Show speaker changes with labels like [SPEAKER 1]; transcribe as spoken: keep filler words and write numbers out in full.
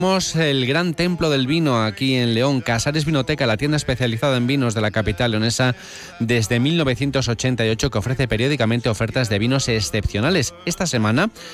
[SPEAKER 1] El Gran Templo del Vino aquí en León. Casares Vinoteca, la tienda especializada en vinos de la capital leonesa desde mil novecientos ochenta y ocho, que ofrece periódicamente ofertas de vinos excepcionales. Esta semana